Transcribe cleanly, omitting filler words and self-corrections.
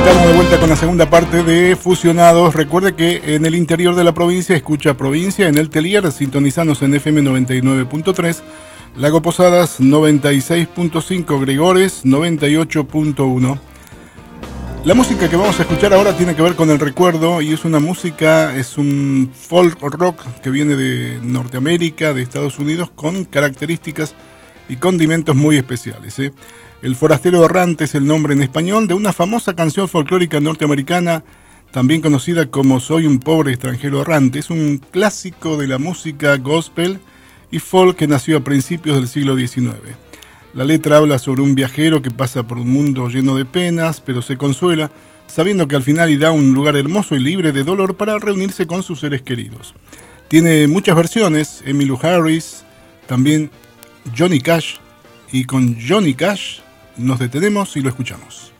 Estamos de vuelta con la segunda parte de Fusionados. Recuerde que en el interior de la provincia escucha Provincia, en el Telier, sintonizanos en FM 99.3, Lago Posadas 96.5, Gregores 98.1. La música que vamos a escuchar ahora tiene que ver con el recuerdo y es una música, es un folk rock que viene de Norteamérica, de Estados Unidos, con características y condimentos muy especiales. El forastero errante es el nombre en español de una famosa canción folclórica norteamericana, también conocida como Soy un pobre extranjero errante. Es un clásico de la música gospel y folk que nació a principios del siglo XIX. La letra habla sobre un viajero que pasa por un mundo lleno de penas, pero se consuela sabiendo que al final irá a un lugar hermoso y libre de dolor para reunirse con sus seres queridos. Tiene muchas versiones, Emmylou Harris, también Johnny Cash, y con Johnny Cash nos detenemos y lo escuchamos.